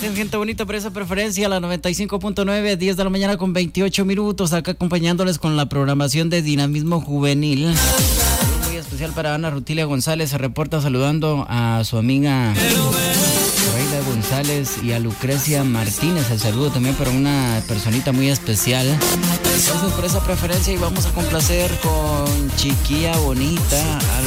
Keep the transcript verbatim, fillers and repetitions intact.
Gracias, gente bonita, por esa preferencia. La noventa y cinco punto nueve, diez de la mañana con veintiocho minutos. Acá acompañándoles con la programación de Dinamismo Juvenil. Muy especial para Ana Rutilia González. Se reporta saludando a su amiga Reida González y a Lucrecia Martínez. El saludo también para una personita muy especial. Gracias por esa preferencia y vamos a complacer con Chiquilla Bonita.